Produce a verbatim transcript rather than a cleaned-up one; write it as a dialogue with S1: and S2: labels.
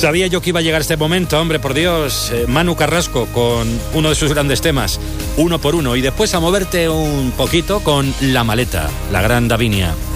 S1: Sabía yo que iba a llegar este momento, hombre, por Dios. Eh, Manu Carrasco con uno de sus grandes temas, Uno por Uno. Y después a moverte un poquito con La Maleta, la gran Davinia.